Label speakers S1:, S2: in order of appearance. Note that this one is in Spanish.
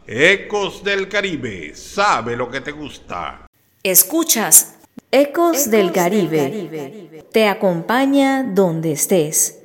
S1: Ecos del Caribe, sabe lo que te gusta.
S2: Escuchas Ecos del Caribe. Te acompaña donde estés.